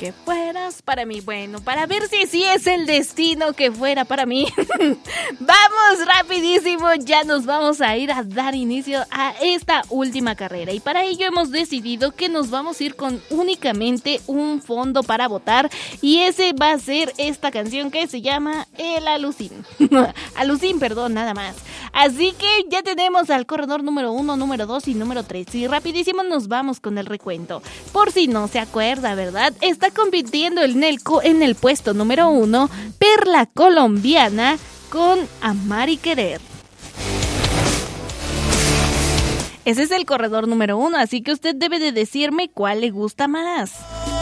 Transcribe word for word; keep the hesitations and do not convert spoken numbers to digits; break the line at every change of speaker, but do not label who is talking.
que fueras para mí. Bueno, para ver si sí es el destino que fuera para mí. Vamos rapidísimo, ya nos vamos a ir a dar inicio a esta última carrera. Y para ello hemos decidido que nos vamos a ir con únicamente un fondo para votar. Y ese va a ser esta canción que se llama El Alucín. Alucín, perdón, nada más. Así que ya tenemos al corredor número uno, número dos y número tres. Y rapidísimo nos vamos con el recuento. Por si no se acuerda, ¿verdad? Está compitiendo en el, en el puesto número uno, Perla Colombiana con Amar y Querer. Ese es el corredor número uno, así que usted debe de decirme cuál le gusta más.